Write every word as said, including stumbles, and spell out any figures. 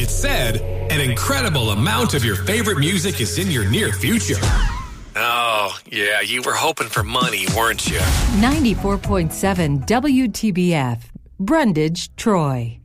It said an incredible amount of your favorite music is in your near future. Oh, yeah, you were hoping for money, weren't you? ninety-four point seven W T B F, Brundage, Troy.